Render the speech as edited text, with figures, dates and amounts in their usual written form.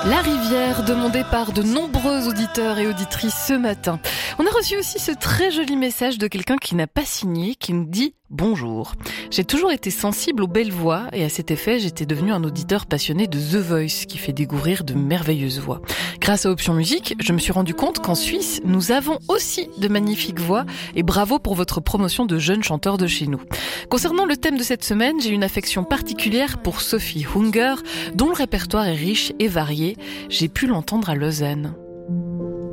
La rivière, demandée par de nombreux auditeurs et auditrices ce matin. On a reçu aussi ce très joli message de quelqu'un qui n'a pas signé, qui nous dit « Bonjour ». J'ai toujours été sensible aux belles voix et à cet effet, j'étais devenu un auditeur passionné de The Voice qui fait découvrir de merveilleuses voix. Grâce à Option Musique, je me suis rendu compte qu'en Suisse, nous avons aussi de magnifiques voix et bravo pour votre promotion de jeunes chanteurs de chez nous. Concernant le thème de cette semaine, j'ai une affection particulière pour Sophie Hunger, dont le répertoire est riche et varié. J'ai pu l'entendre à Lausanne.